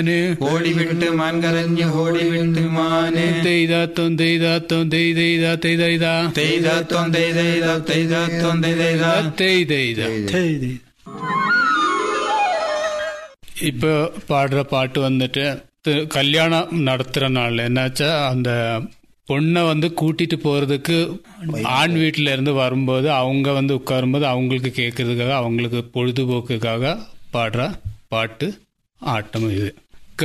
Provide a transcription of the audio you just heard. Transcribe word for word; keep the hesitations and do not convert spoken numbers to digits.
ஓடிவிட்டு மான் கரஞ்சு ஓடிவிட்டு மானே தெய்தா தொந்தைதா தொந்தைதா தெய்தைதா தெய்தா தொந்தைதா தெய்தா தொந்தைதா தெய்தைதா தெய்தை. இப்போ பாடுற பாட்டு வந்துட்டு கல்யாணம் நடத்துற நாள் என்னாச்சா, அந்த பொண்ணை வந்து கூட்டிட்டு போறதுக்கு ஆண் வீட்டில இருந்து வரும்போது அவங்க வந்து உட்காரும்போது அவங்களுக்கு கேட்கறதுக்காக அவங்களுக்கு பொழுதுபோக்குக்காக பாடுற பாட்டு ஆட்டம் இது.